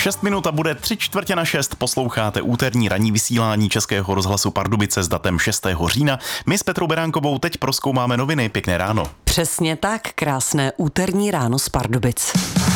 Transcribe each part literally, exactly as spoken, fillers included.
šest minut a bude tři čtvrtě na šest. Posloucháte úterní ranní vysílání Českého rozhlasu Pardubice s datem šestého října. My s Petrou Beránkovou teď prozkoumáme noviny. Pěkné ráno. Přesně tak, krásné úterní ráno z Pardubic.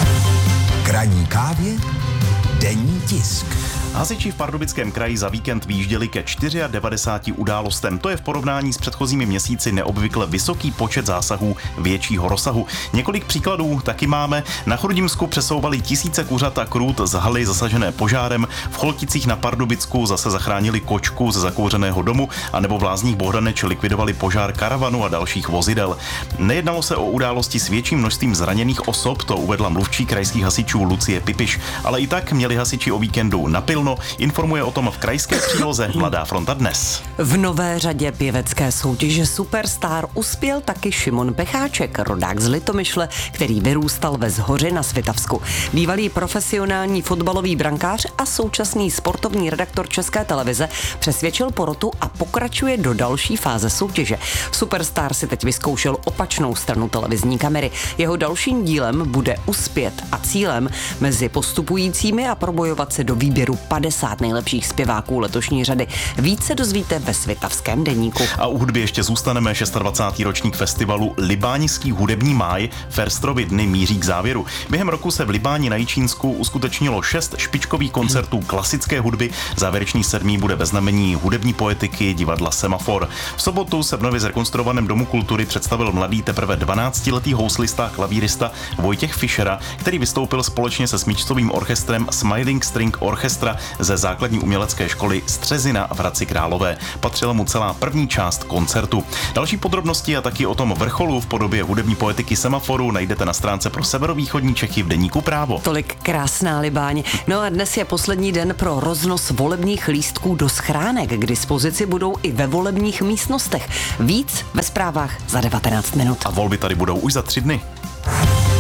K ranní kávě denní tisk. Hasiči v Pardubickém kraji za víkend vyjížděli ke devadesát čtyřem událostem. To je v porovnání s předchozími měsíci neobvykle vysoký počet zásahů většího rozsahu. Několik příkladů taky máme. Na Chrudimsku přesouvali tisíce kuřat a krůt z haly zasažené požárem, v Cholticích na Pardubicku zase zachránili kočku ze zakouřeného domu, anebo v Lázních Bohdaneč likvidovali požár karavanu a dalších vozidel. Nejednalo se o události s větším množstvím zraněných osob, to uvedla mluvčí krajských hasičů Lucie Pipiš, ale i tak měli hasiči o víkendu napil. Informuje o tom v krajské příloze Mladá fronta dnes. V nové řadě pěvecké soutěže Superstar uspěl taky Šimon Pecháček, rodák z Litomyšle, který vyrůstal ve Zhoři na Svitavsku. Bývalý profesionální fotbalový brankář a současný sportovní redaktor České televize přesvědčil porotu a pokračuje do další fáze soutěže. Superstar si teď vyzkoušel opačnou stranu televizní kamery. Jeho dalším dílem bude uspět a cílem mezi postupujícími a probojovat se do výběru padesát nejlepších zpěváků letošní řady. Více dozvíte ve Svitavském deníku. A u hudby ještě zůstaneme. dvacátý šestý ročník festivalu Libánický hudební máj Ferstrovy dny míří k závěru. Během roku se v Libáni na Jičínsku uskutečnilo šest špičkových koncertů klasické hudby. Závěrečný sedmý bude ve znamení hudební poetiky divadla Semafor. V sobotu se v nově zrekonstruovaném Domu kultury představil mladý teprve dvanáctiletý houslista a klavírista Vojtěch Fischera, který vystoupil společně se smyčcovým orchestrem Smiling String Orchestra ze základní umělecké školy Střezina v Hradci Králové. Patřila mu celá první část koncertu. Další podrobnosti a taky o tom vrcholu v podobě hudební poetiky Semaforu najdete na stránce pro severovýchodní Čechy v deníku Právo. Tolik krásná Libáň. No a dnes je poslední den pro roznos volebních lístků do schránek. K dispozici budou i ve volebních místnostech. Víc ve zprávách za devatenáct minut. A volby tady budou už za tři dny.